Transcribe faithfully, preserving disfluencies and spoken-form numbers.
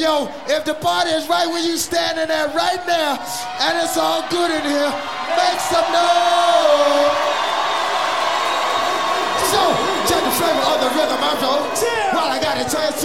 Yo, if the party is right where you standing at right now, and it's all good in here, make some noise. So, check the flavor of the rhythm I wrote. While I got a chance to